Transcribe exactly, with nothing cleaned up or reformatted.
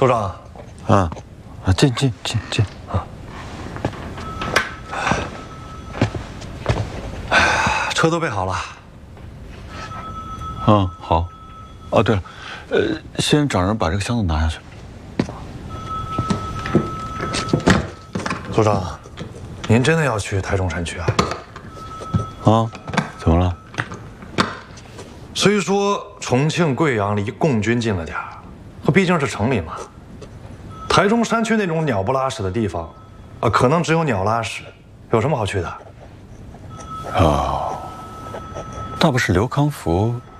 组长， 啊，啊，进进进进啊！ 车都备好了。 嗯，好。哦，对了，呃，先找人把这个箱子拿下去。 组长，您真的要去台中山区啊？ 啊，怎么了？ 虽说重庆、贵阳离共军近了点儿，可毕竟是城里嘛。台中山区那种鸟不拉屎的地方，啊，可能只有鸟拉屎，有什么好去的？ 哦，那不是刘康福